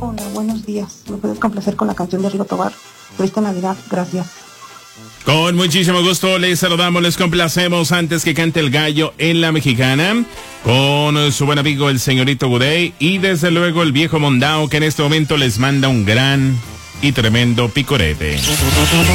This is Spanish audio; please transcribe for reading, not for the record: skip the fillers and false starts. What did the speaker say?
Hola, buenos días. ¿Me puedes complacer con la canción de Rigo Tobar? Triste Navidad, gracias. Con muchísimo gusto les saludamos, les complacemos antes que cante el gallo en la mexicana con su buen amigo el señorito Budey y desde luego el viejo Mondao que en este momento les manda un gran y tremendo picorete.